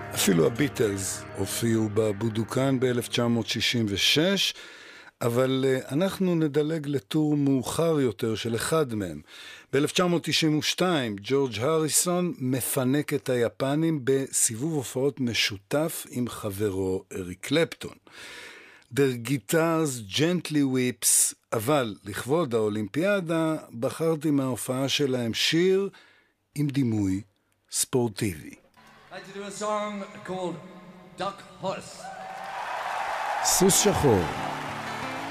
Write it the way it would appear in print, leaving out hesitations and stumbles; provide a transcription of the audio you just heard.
אפילו הביטלס הופיעו בבודוקן ב-1966, אבל אנחנו נדלג לטור מאוחר יותר של אחד מהם. ב-1992 ג'ורג' הריסון מפנק את היפנים בסיבוב הופעות משותף עם חברו אריק קלפטון. Their guitars gently weeps, אבל לכבוד האולימפיאדה בחרתי מההופעה שלהם שיר עם דימוי ספורטיבי. I'd like to do a song called Duck Horse. סוס שחור.